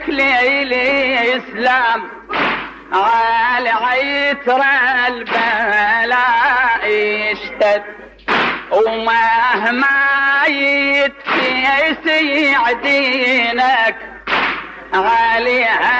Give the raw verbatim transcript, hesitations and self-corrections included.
ليلي اسلام على عيتر البلاء يشتد ومهما يتسيع دينك عليها